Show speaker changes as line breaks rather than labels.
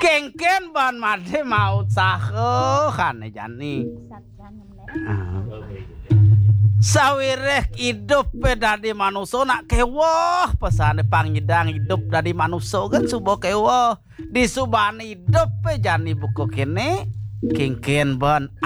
kengken ban made mau sahan jani sawireh hidup dari manusia nak kewoh pesane pangidang hidup dari manusia kan subuh kewoh disubani hidup jani buku kene kengken ban